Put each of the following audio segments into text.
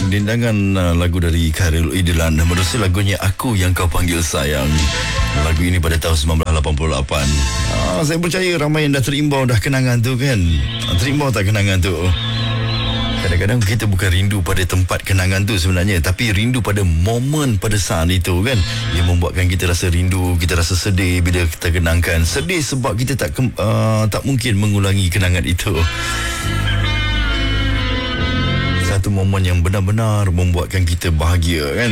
Dendangan lagu dari Khairul Idilan menerusi lagunya Aku Yang Kau Panggil Sayang. Lagu ini pada tahun 1988. Saya percaya ramai yang dah terimbau dah kenangan tu kan. Terimbau tak kenangan tu? Kadang-kadang kita bukan rindu pada tempat kenangan tu sebenarnya, tapi rindu pada momen pada saat itu kan, yang membuatkan kita rasa rindu, kita rasa sedih bila kita kenangkan. Sedih sebab kita tak mungkin mengulangi kenangan itu. Satu momen yang benar-benar membuatkan kita bahagia kan.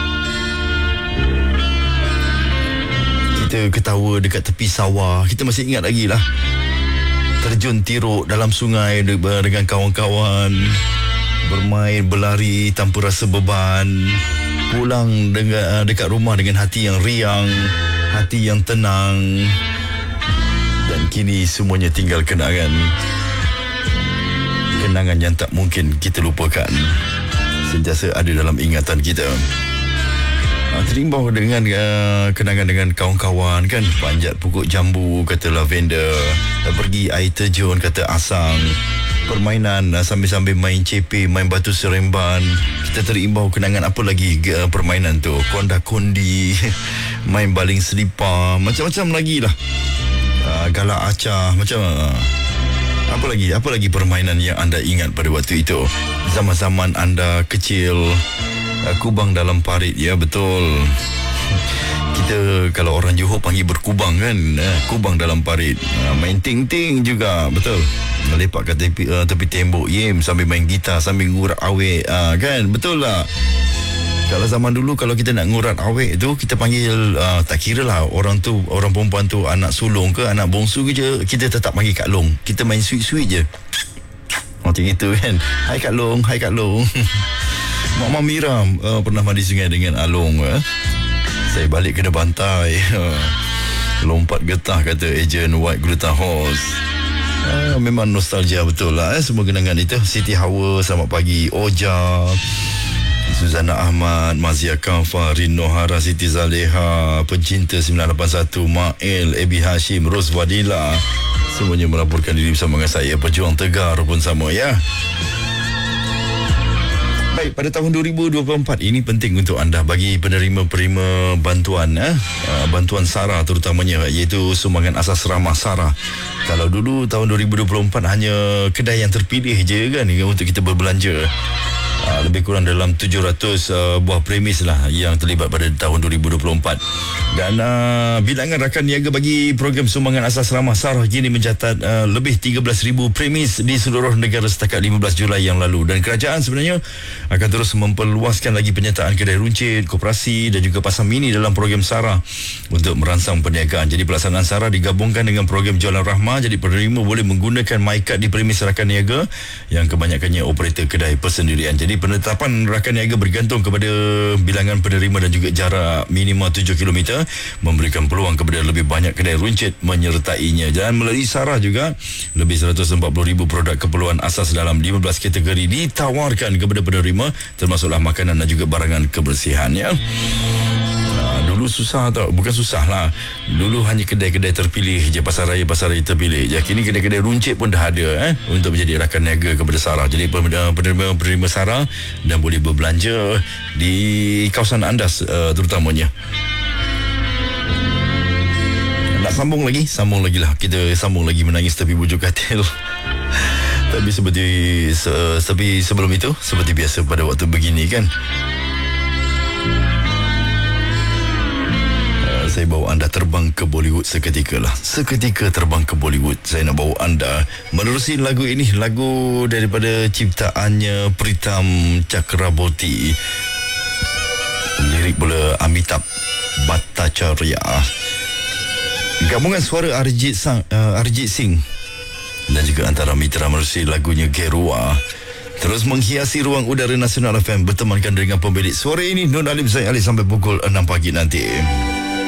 Kita ketawa dekat tepi sawah, kita masih ingat lagi lah. Terjun tiruk dalam sungai dengan kawan-kawan, bermain berlari tanpa rasa beban, pulang dekat rumah dengan hati yang riang, hati yang tenang. Dan kini semuanya tinggal kenangan. Kenangan yang tak mungkin kita lupakan, sentiasa ada dalam ingatan kita. Terimbau dengan kenangan dengan kawan-kawan kan. Panjat pokok jambu kata lavender, pergi air terjun kata asang, permainan sambil-sambil main cepe, main batu seremban. Kita terimbau kenangan apa lagi permainan tu, konda-kondi, main baling selipar, macam-macam lagi lah. Galak acah, macam apa lagi permainan yang anda ingat pada waktu itu, zaman-zaman anda kecil. Kubang dalam parit, ya betul. Kita kalau orang Johor panggil berkubang kan, kubang dalam parit. Main ting-ting juga, betul. Melepak kat tepi tembok sambil main gitar, sambil ngurat awet kan, betul lah. Kalau zaman dulu kalau kita nak ngurat awet tu, kita panggil tak kira lah orang perempuan tu anak sulung ke anak bongsu ke je, kita tetap panggil Kak Long. Kita main sweet-sweet je macam itu kan. Hai Kak Long, hai Kak Long. Mama Mira pernah mandi sungai dengan Along. Saya balik kena bantai. Lompat getah kata ejen White Gluten Horse. Memang nostalgia betul lah semua kenangan itu. Siti Hawa, selamat pagi. Oja, Suzana Ahmad, Mazia Kafa, Rino Hara, Siti Zaleha, Pencinta 981, Mael, Ebi Hashim, Ros Wadila. Semuanya melaporkan diri bersama dengan saya. Pejuang Tegar pun sama ya. Baik, pada tahun 2024 ini penting untuk anda bagi penerima-penerima bantuan bantuan SARA terutamanya, iaitu sumbangan asas ramah SARA. Kalau dulu tahun 2024 hanya kedai yang terpilih je kan untuk kita berbelanja. Lebih kurang dalam 700 buah premis lah yang terlibat pada tahun 2024. Dan bilangan rakan niaga bagi program sumbangan asas ramah SARA kini mencatat lebih 13,000 premis di seluruh negara setakat 15 Julai yang lalu. Dan kerajaan sebenarnya akan terus memperluaskan lagi penyertaan kedai runcit, koperasi dan juga pasar mini dalam program SARA untuk merangsang perniagaan. Jadi pelaksanaan SARA digabungkan dengan program jualan rahmah. Jadi penerima boleh menggunakan MyCard di premis rakan niaga yang kebanyakannya operator kedai persendirian. Jadi penetapan rakan niaga bergantung kepada bilangan penerima dan juga jarak minimal 7 km, memberikan peluang kepada lebih banyak kedai runcit menyertainya. Dan melalui SARA juga lebih 140,000 produk keperluan asas dalam 15 kategori ditawarkan kepada penerima, termasuklah makanan dan juga barangan kebersihan ya. Dulu susah tau, bukan susah lah. Dulu hanya kedai-kedai terpilih je, pasar raya terpilih je. Kini kedai-kedai runcit pun dah ada untuk menjadi rakan niaga kepada SARA. Jadi penerima SARA dan boleh berbelanja di kawasan anda terutamanya. Nak sambung lagi lah. Kita sambung lagi menangis tepi bujur katil. Tapi sebelum itu, seperti biasa pada waktu begini kan, saya bawa anda terbang ke Bollywood seketika lah. Seketika terbang ke Bollywood. Saya nak bawa anda menerusi lagu ini, lagu daripada ciptaannya Pritam Chakraborty. Lirik pula Amitabh Bhattacharya. Gabungan suara Arijit Singh dan juga antara mitra menerusi lagunya Gerua. Terus menghiasi ruang udara Nasional FM, bertemankan dengan pemilik suara ini Nur Alim Zaid Ali sampai pukul 6 pagi nanti.